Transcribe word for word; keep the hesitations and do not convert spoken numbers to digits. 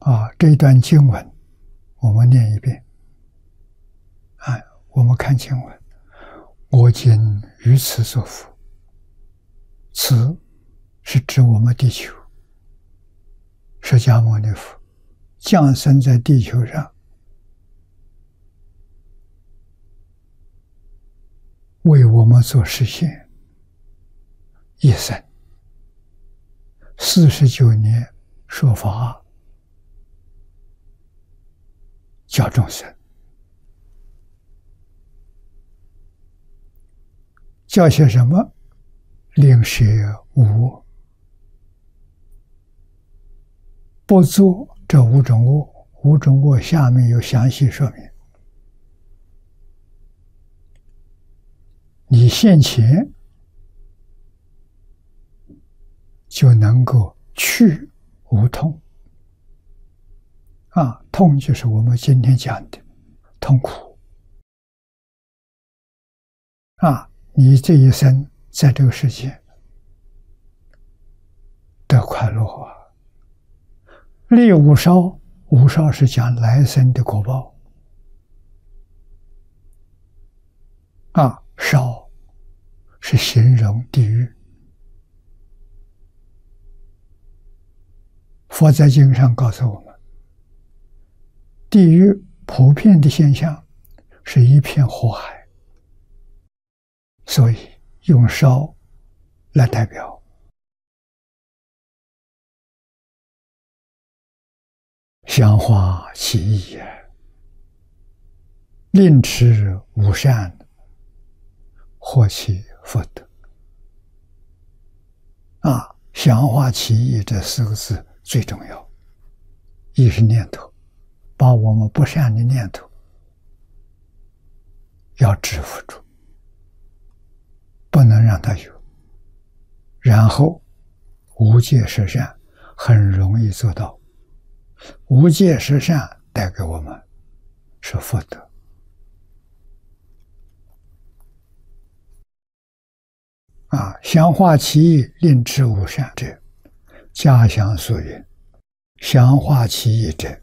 啊，这一段经文我们念一遍。啊，我们看经文：我今于此所伏，此是指我们地球，释迦牟尼佛降生在地球上，为我们做实现，一生四十九年说法，教众生。教些什么？令舍无我，不做这五种恶。五种恶下面有详细说明。你现前就能够去无痛。啊，痛就是我们今天讲的痛苦。啊，你这一生在这个世界得快乐啊！立五烧，五烧是讲来生的果报。啊，烧是形容地狱。佛在经上告诉我们，地狱普遍的现象是一片火海。所以用烧来代表。香花其意也，令持无善，获其福德。啊，香花其意这四个字最重要。意是念头，把我们不善的念头要制服住，不能让它有。然后无戒十善很容易做到。无戒十善带给我们是福德。啊，详化其意，令持无善者，家乡所云：详化其意者，